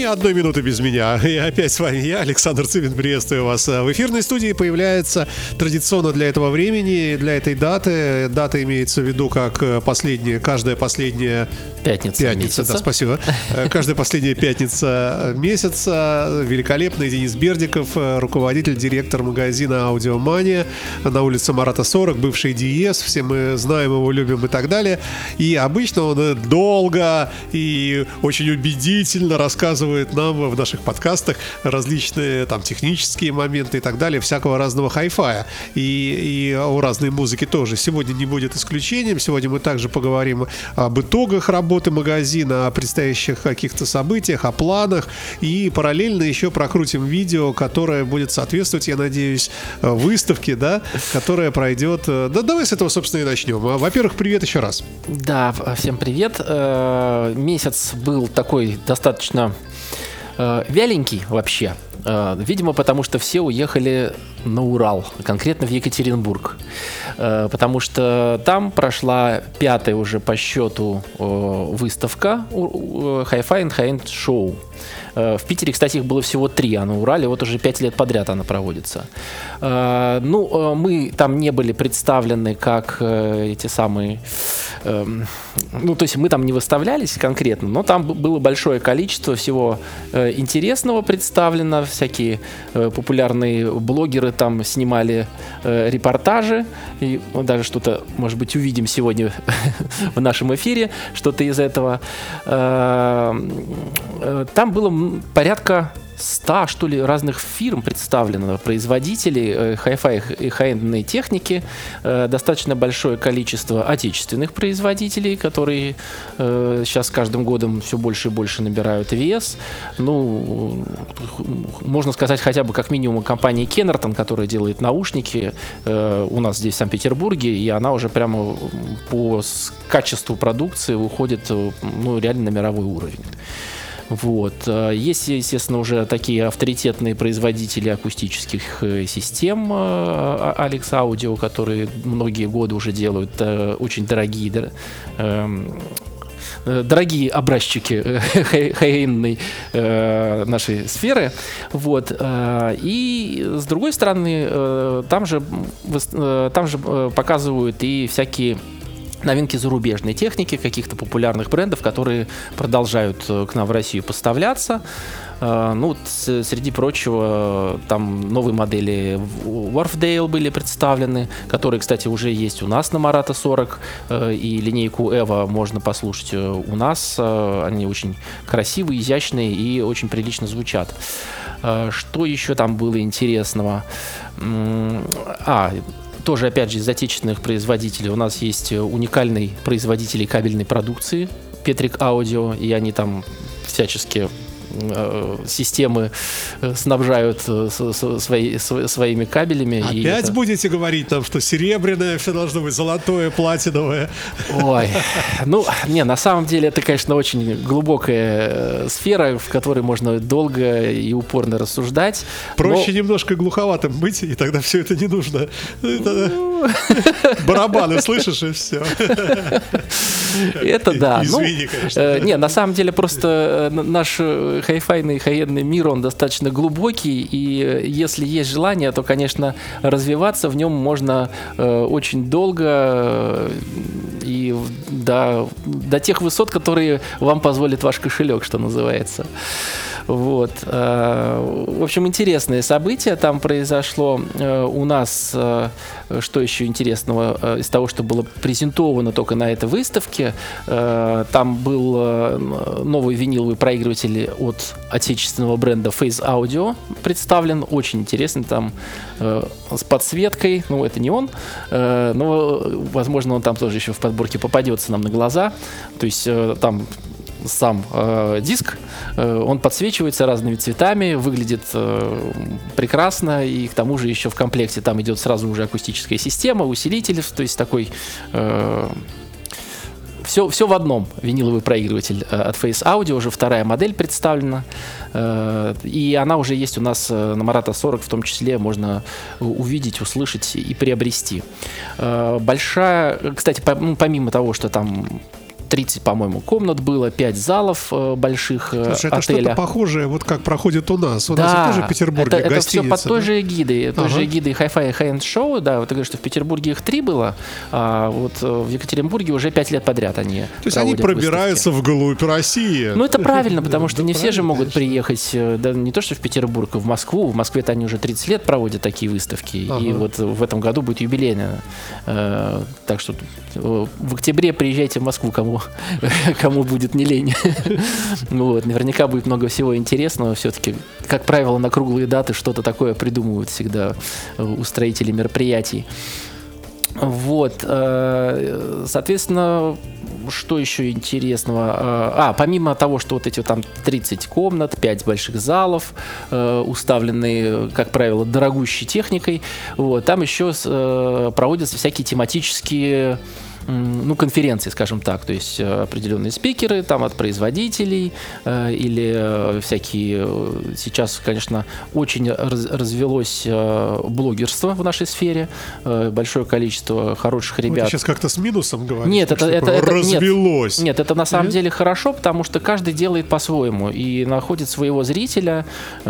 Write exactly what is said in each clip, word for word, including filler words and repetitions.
Ни одной минуты без меня. И опять с вами я, Александр Цыпин, приветствую вас. В эфирной студии появляется традиционно для этого времени, для этой даты. Дата имеется в виду как последняя, каждая последняя пятница. Пятница, да, спасибо. Каждая последняя пятница месяца. Великолепный Денис Бердиков, руководитель, директор магазина «Аудиомания» на улице Марата сорок, бывший Диез. Все мы знаем его, любим и так далее. И обычно он долго и очень убедительно рассказывает нам в наших подкастах различные там технические моменты и так далее, всякого разного хай-фая и, и о разной музыке тоже. Сегодня не будет исключением. Сегодня мы также поговорим об итогах работы магазина, о предстоящих каких-то событиях, о планах, и параллельно еще прокрутим видео, которое будет соответствовать, я надеюсь, выставке, да, которая пройдет. Да, давай с этого, собственно, и начнем. Во-первых, привет еще раз. Да, всем привет. Месяц был такой достаточно вяленький вообще. Видимо, потому что все уехали на Урал, конкретно в Екатеринбург. Потому что там прошла пятая уже по счету выставка Hi-Fi and High-End Show. В Питере, кстати, их было всего три, а на Урале вот уже пять лет подряд она проводится. Ну, мы там не были представлены как эти самые... Ну, то есть мы там не выставлялись конкретно, но там было большое количество всего интересного представлено. Всякие популярные блогеры там снимали репортажи. И даже что-то, может быть, увидим сегодня в нашем эфире, что-то из этого. Там было порядка ста, что ли, разных фирм представлено, производителей хай-фай и хай-эндной техники, достаточно большое количество отечественных производителей, которые сейчас с каждым годом все больше и больше набирают вес. Ну, можно сказать, хотя бы как минимум компания Кеннертон, которая делает наушники у нас здесь в Санкт-Петербурге, и она уже прямо по качеству продукции выходит, ну, реально на мировой уровень. Вот. Есть, естественно, уже такие авторитетные производители акустических систем Alex Audio, которые многие годы уже делают очень дорогие, дорогие образчики хай-эндной нашей сферы. Вот. И с другой стороны, там же, там же показывают и всякие новинки зарубежной техники, каких-то популярных брендов, которые продолжают к нам в Россию поставляться. Ну, среди прочего, там новые модели Wharfedale были представлены, которые, кстати, уже есть у нас на Марата сорок, и линейку Эва можно послушать у нас. Они очень красивые, изящные и очень прилично звучат. Что еще там было интересного? А, тоже, опять же, из отечественных производителей у нас есть уникальный производитель кабельной продукции Petric Audio, и они там всячески системы снабжают свои, своими кабелями. Опять и это... будете говорить нам, что серебряное все должно быть, золотое, платиновое? Ой, ну, не, на самом деле это, конечно, очень глубокая сфера, в которой можно долго и упорно рассуждать. Проще но... немножко глуховатым быть, и тогда все это не нужно. Барабаны слышишь, и все. Это да. Извини, конечно. Не, на самом деле просто наш хай-файный, хай-эндный мир, он достаточно глубокий, и если есть желание, то, конечно, развиваться в нем можно э, очень долго э, и до, до тех высот, которые вам позволит ваш кошелек, что называется. Вот. В общем, интересное событие там произошло. У нас, что еще интересного из того, что было презентовано только на этой выставке, там был новый виниловый проигрыватель от отечественного бренда Phase Audio представлен. Очень интересный, там с подсветкой. Ну, это не он, но, возможно, он там тоже еще в подборке попадется нам на глаза. То есть там сам э, диск, э, он подсвечивается разными цветами, выглядит э, прекрасно, и к тому же еще в комплекте там идет сразу уже акустическая система, усилитель, то есть такой э, все, все в одном. Виниловый проигрыватель э, от Phase Audio, уже вторая модель представлена, э, и она уже есть у нас э, на Марата сорок, в том числе можно увидеть, услышать и приобрести. Э, большая, кстати, по, ну, помимо того, что там тридцать, по-моему, комнат было, пять залов э, больших э, Слушай, это отеля. что-то похожее, вот как проходит у нас. У да, нас тоже в Петербурге это, гостиница. Это все под той да? же эгидой, той ага. же эгидой Hi-Fi и High-End Show. Да, вот ты говоришь, что в Петербурге их три было, а вот в Екатеринбурге уже пять лет подряд они То есть они пробираются выставки. вглубь России. Ну, это правильно, потому что да, не все же могут конечно. приехать, да, не то что в Петербург, а в Москву. В Москве-то они уже тридцать лет проводят такие выставки. Ага. И вот в этом году будет юбилейная. Э, так что в октябре приезжайте в Москву, кому, кому будет не лень. Вот, наверняка будет много всего интересного. Все-таки, как правило, на круглые даты что-то такое придумывают всегда устроители мероприятий. Вот, соответственно, что еще интересного? А, помимо того, что вот эти там тридцать комнат, пять больших залов, уставленные, как правило, дорогущей техникой, вот, там еще проводятся всякие тематические, ну, конференции, скажем так, то есть определенные спикеры там от производителей э, или э, всякие, сейчас, конечно, очень раз, развелось э, блогерство в нашей сфере, э, большое количество хороших ребят. Вот сейчас как-то с минусом говоришь. Нет, это, это, это развелось. Нет, нет, это на самом нет? деле хорошо, потому что каждый делает по-своему и находит своего зрителя,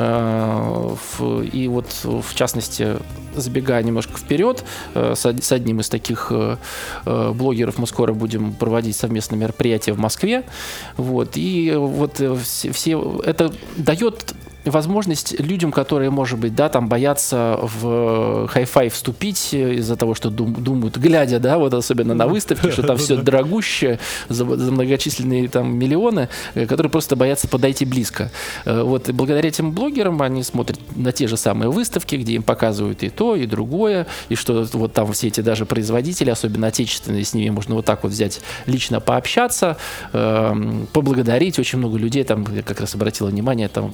э, в, и вот в частности, забегая немножко вперед, э, с, с одним из таких э, блогеров мы скоро будем проводить совместное мероприятие в Москве. Вот. И вот все, все это дает возможность людям, которые, может быть, да, там боятся в Hi-Fi вступить из-за того, что дум, думают, глядя, да, вот особенно на выставке, что там все дорогущее за, за многочисленные там миллионы, которые просто боятся подойти близко. Вот, и благодаря этим блогерам они смотрят на те же самые выставки, где им показывают и то, и другое, и что вот там все эти даже производители, особенно отечественные, с ними можно вот так вот взять, лично пообщаться, э, поблагодарить. Очень много людей, там, я как раз обратила внимание, там,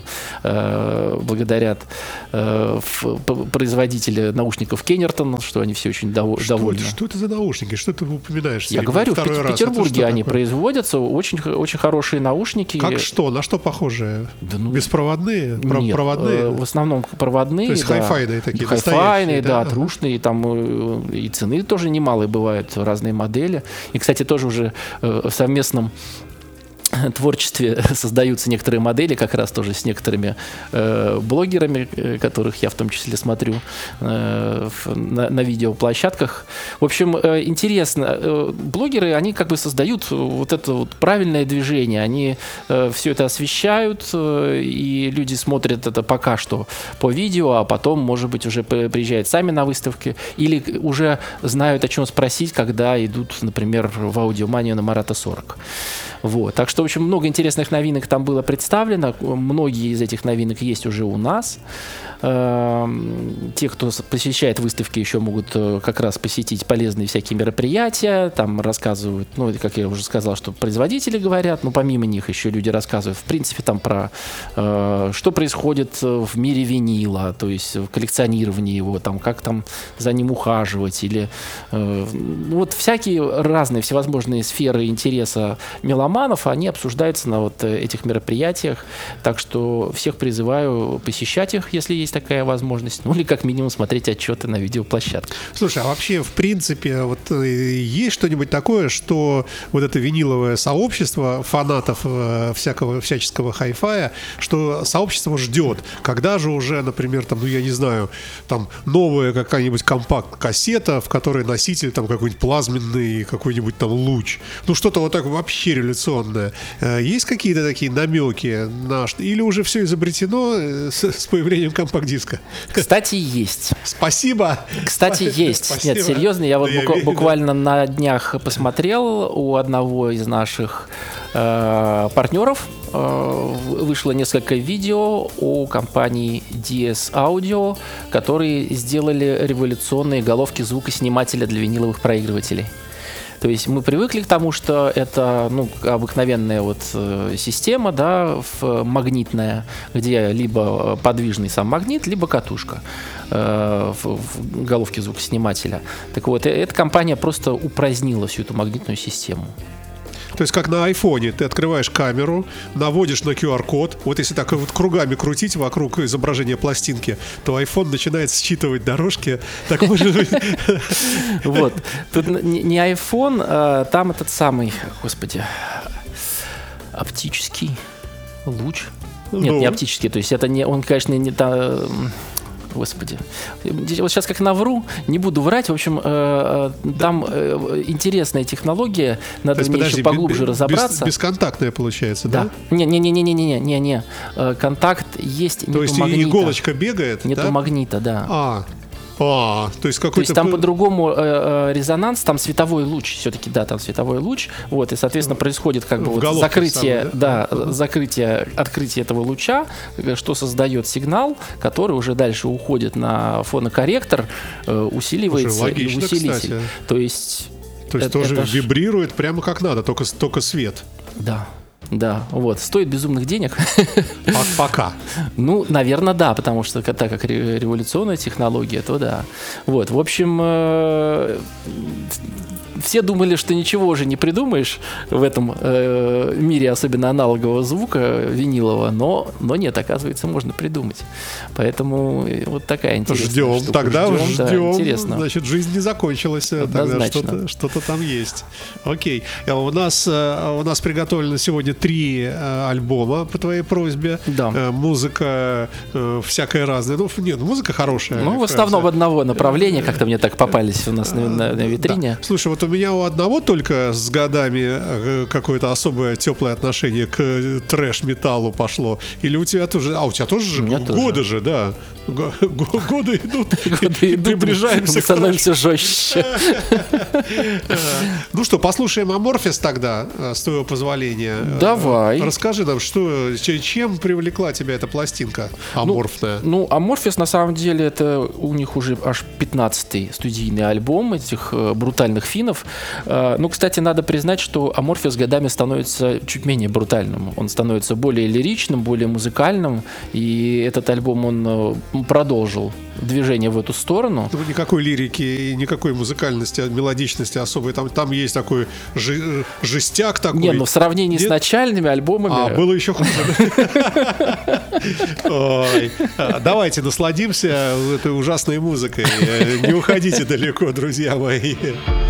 благодарят э, производители наушников Кеннертон, что они все очень дов- что довольны. Это, что это за наушники? Что ты упоминаешь? Я говорю, в, в Петербурге они такое? производятся, очень, очень хорошие наушники. Как что? На что похожие? Да, ну, беспроводные? Нет, проводные? Э, в основном проводные. То есть да. хай-файные такие, хай-файные, да, да, трушные, там и цены тоже немалые бывают, разные модели. И, кстати, тоже уже э, в совместном творчестве создаются некоторые модели, как раз тоже с некоторыми э, блогерами, которых я в том числе смотрю э, в, на, на видеоплощадках. В общем, э, интересно. Э, блогеры, они как бы создают вот это вот правильное движение. Они э, все это освещают, э, и люди смотрят это пока что по видео, а потом, может быть, уже приезжают сами на выставки или уже знают, о чем спросить, когда идут, например, в аудиоманию на Марата сорок. Вот. Так что, в общем, много интересных новинок там было представлено. Многие из этих новинок есть уже у нас. Те, кто посещает выставки, еще могут как раз посетить полезные всякие мероприятия. Там рассказывают, ну, как я уже сказал, что производители говорят, но помимо них еще люди рассказывают, в принципе, там про что происходит в мире винила, то есть в коллекционировании его, там, как там за ним ухаживать. Или вот всякие разные всевозможные сферы интереса меломанов, они обсуждаются на вот этих мероприятиях. Так что всех призываю посещать их, если есть такая возможность. Ну или как минимум смотреть отчеты на видеоплощадке. Слушай, а вообще в принципе вот есть что-нибудь такое, что вот это виниловое сообщество фанатов всякого всяческого хай-фая, что сообщество ждет, когда же уже, например, там, ну я не знаю, там новая какая-нибудь компакт-кассета, в которой носитель там какой-нибудь плазменный, какой-нибудь там луч, ну что-то вот так вообще революционное. Есть какие-то такие намеки на что? Или уже все изобретено с, с появлением компакт-диска? Кстати, есть. Спасибо. Кстати, есть. Спасибо. Нет, серьезно, я вот да бук- я буквально на днях посмотрел у одного из наших э, партнеров. Э, вышло несколько видео о компании ди эс Audio, которые сделали революционные головки звукоснимателя для виниловых проигрывателей. То есть мы привыкли к тому, что это, ну, обыкновенная вот э, система, да, в, магнитная, где либо подвижный сам магнит, либо катушка э, в, в головке звукоснимателя. Так вот, эта компания просто упразднила всю эту магнитную систему. То есть как на айфоне, ты открываешь камеру, наводишь на ку ар-код, вот если так вот кругами крутить вокруг изображения пластинки, то iPhone начинает считывать дорожки. Так может быть. Вот. Тут не iPhone, там этот самый, господи, оптический луч. Нет, не оптический, то есть это не, он, конечно, не та... Господи. Вот сейчас как навру, не буду врать. В общем, э, там э, интересная технология. Надо мне подожди, еще поглубже без, разобраться. Бесконтактная получается, да? Да. Не-не-не-не-не-не-не. Контакт есть. То есть магнита. Иголочка бегает, нету да? магнита, да. А. А, то есть какой-то... То есть там по-другому э, резонанс, там световой луч, все-таки, да, там световой луч, вот, и, соответственно, происходит как бы вот закрытие, самое, да, да, закрытие, открытие этого луча, что создает сигнал, который уже дальше уходит на фонокорректор, э, усиливается логично, и усилитель. Кстати. То есть... То есть это, тоже это вибрирует прямо как надо, только, только свет. Да. Да, вот, стоит безумных денег. Пока. Ну, наверное, да, потому что так как революционная технология, то да. Вот, в общем, все думали, что ничего уже не придумаешь в этом э, мире, особенно аналогового звука винилового, но, но нет, оказывается, можно придумать. Поэтому вот такая интересная ждем, штука. Тогда ждем, да, ждем. Интересно. Значит, жизнь не закончилась, тогда что-то, что-то там есть. Окей, у нас, у нас приготовлено сегодня три альбома по твоей просьбе. Да. Музыка всякая разная. Ну, нет, музыка хорошая. Ну, в основном одного направления, как-то мне так попались у нас на, на, на витрине. Да. Слушай, вот у меня у одного только с годами какое-то особое теплое отношение к трэш-металлу пошло. Или у тебя тоже... А, у тебя тоже же? Годы тоже. же, да. Годы идут. Годы идут. Приближаемся. Мы становимся жестче. Ну что, послушаем Amorphis тогда, с твоего позволения. Давай. Расскажи нам, что, чем привлекла тебя эта пластинка аморфная? Ну, Amorphis, на самом деле, это у них уже аж пятнадцатый студийный альбом этих брутальных финнов. Ну, кстати, надо признать, что Amorphis с годами становится чуть менее брутальным. Он становится более лиричным, более музыкальным. И этот альбом, он продолжил движение в эту сторону. Ну, никакой лирики и никакой музыкальности, мелодичности особой. Там, там есть такой жи- жестяк такой. Не, ну в сравнении Нет? с начальными альбомами... А, было еще хуже. Давайте насладимся этой ужасной музыкой. Не уходите далеко, друзья мои.